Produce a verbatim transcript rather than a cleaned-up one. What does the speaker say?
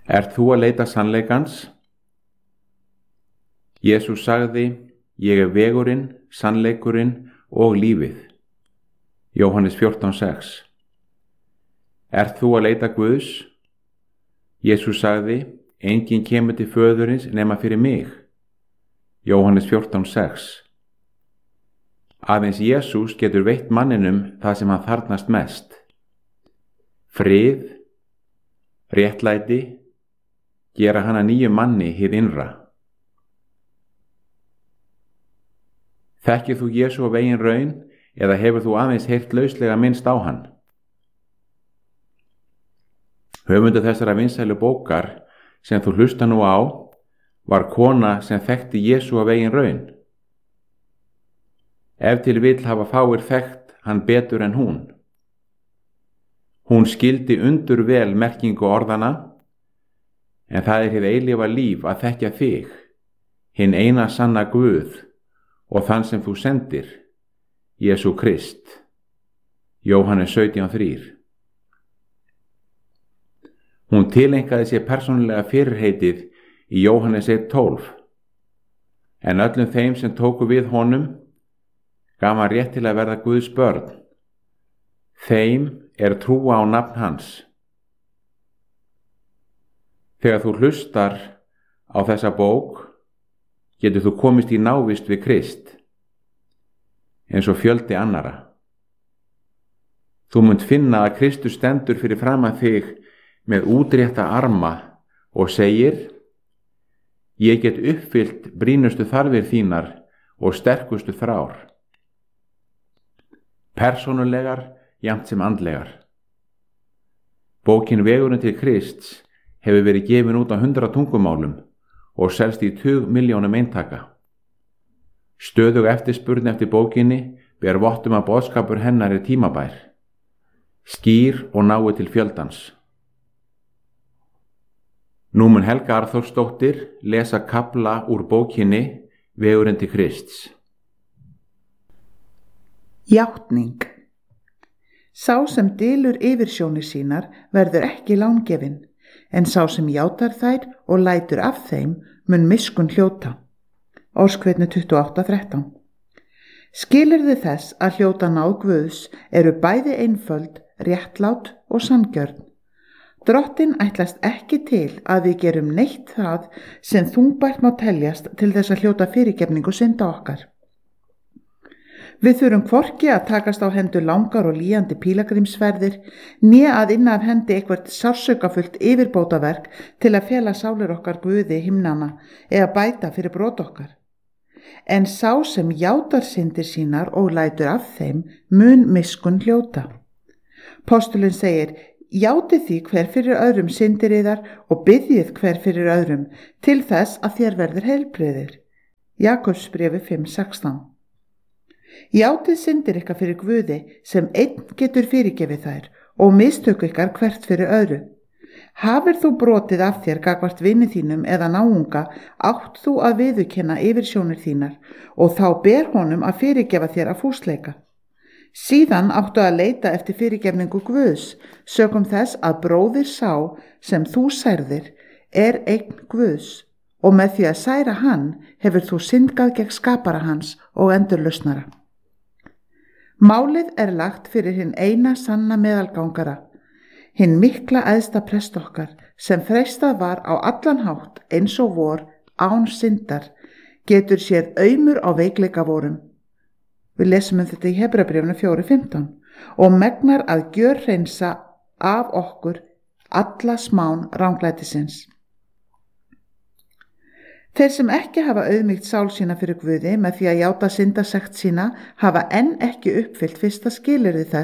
Ert þú að leita sannleikans? Jesús sagði, ég er vegurinn, sannleikurinn og lífið. Jóhannes fjórtán sex. Ert þú að leita Guðs? Jesús sagði, enginn kemur til föðurins nema fyrir mig. Jóhannes fjórtán sex. Aðeins Jesús getur veitt manninum það sem hann þarfnast mest. Frið, réttlæti, gera hann að nýjum manni hið innra. Þekkir þú Jesú af eigin raun eða hefur þú aðeins heyrt lauslega minnst á hann? Höfundur þessara vinsælu bókar sem þú hlusta nú á var kona sem þekkti Jesú af eigin raun. Ef til vill hafa fáir þekkt hann betur en hún. Hún skildi undur vel merkingu orðana, en það er hið eilífa líf að þekkja þig, hinn eina sanna Guð og þann sem þú sendir, Jesú Krist. Jóhannes sautján þrjú. Hún tileinkaði sér persónulega fyrirheitið í Jóhannes eitt tólf, en öllum þeim sem tóku við honum gaf hann rétt til að verða Guðs börn. Þeim er trúa á nafn hans. Þegar þú hlustar á þessa bók, getur þú komist í návist við Krist, eins og fjöldi annara. Þú munt finna að Kristus stendur fyrir framan þig með útrétta arma og segir, ég get uppfyllt brýnustu þarfir þínar og sterkustu þrár. Persónulegar, jafnt sem andlegar. Bókin Vegurinn til Krists hefur verið gefin út á hundrað tungumálum og selst í tug milljónum eintaka. Stöðug eftirspurn eftir bókinni ber vott um að boðskapur hennar er tímabær, skýr og nái til fjöldans. Nú mun Helga Arþórsdóttir lesa kafla úr bókinni Vegurinn til Krists. Játning. Sá sem dylur yfirsjónir sínar verður ekki lángefinn, en sá sem játar þær og lætur af þeim mun miskunn hljóta. Orskveitnu tuttugu og átta þrettán. Skilyrði þess að hljóta náð Guðs eru bæði einföld, réttlát og sanngjörn. Drottinn ætlast ekki til að við gerum neitt það sem þungbært má teljast til þess að hljóta fyrirgefningu synda okkar. Við þurfum hvorki að takast á hendur langar og líjandi pílagrímsferðir, né að inna af hendi eitthvert sársökafullt yfirbótaverk til að fela sálir okkar Guði himnana eða bæta fyrir brot okkar. En sá sem játar syndir sínar og lætur af þeim mun miskunn hljóta. Postulinn segir, játið því hver fyrir öðrum syndir yðar og biðjið hver fyrir öðrum til þess að þér verður heilbrigðir. Jakobsbréfi fimm sextán. Játið syndir ykkar fyrir Guði sem einn getur fyrirgefið þær og mistök ykkar hvert fyrir öðru. Hafir þú brotið af þér gagnvart vini þínum eða náunga, átt þú að viðurkenna yfirsjónir þínar og þá ber honum að fyrirgefa þér að fúsleika. Síðan áttu að leita eftir fyrirgefningu Guðs, sökum þess að bróðir sá sem þú særðir er eign Guðs og með því að særa hann hefur þú syndgað gegn skapara hans og endurlausnara. Málið er lagt fyrir hinn eina sanna meðalgangara, hinn mikla æðsta prest okkar, sem freistað var á allan hátt eins og vor án syndar, getur sér aumur á veikleika vorum. Við lesum um þetta í Hebrabréfinu fjóra fimmtán og megnar að gjörhreinsa af okkur alla smán ranglætisins. Þeir sem ekki hafa auðmýkt sál sína fyrir Guði með því að játa syndasekt sína hafa enn ekki uppfyllt fyrsta skilyrði þess